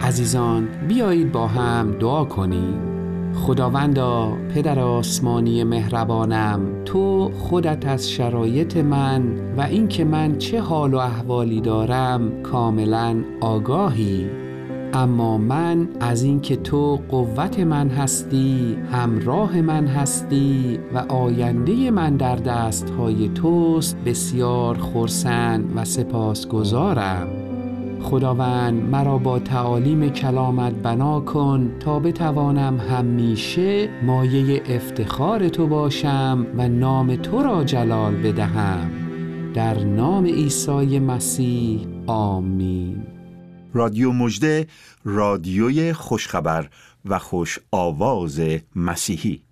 عزیزان، بیایید با هم دعا کنیم. خداوندا، پدر آسمانی مهربانم، تو خودت از شرایط من و اینکه من چه حال و احوالی دارم کاملا آگاهی، اما من از اینکه تو قوت من هستی، همراه من هستی و آینده من در دستهای توست بسیار خرسند و سپاسگزارم. خداوند، مرا با تعالیم کلامت بنا کن تا بتوانم همیشه مایه افتخار تو باشم و نام تو را جلال بدهم. در نام عیسی مسیح، آمین. رادیو مژده، رادیوی خوشخبر و خوش آواز مسیحی.